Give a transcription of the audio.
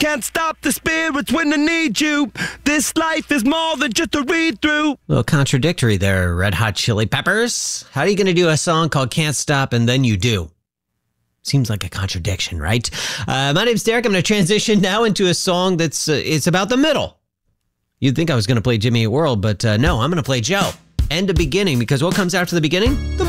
Can't stop the spirits when I need you. This life is more than just a read-through. A little contradictory there, Red Hot Chili Peppers. How are you going to do a song called Can't Stop and then you do? Seems like a contradiction, right? My name's Derek. I'm going to transition now into a song that's it's about the middle. You'd think I was going to play Jimmy Eat World, but no, I'm going to play Joe. End of beginning, because what comes after the beginning?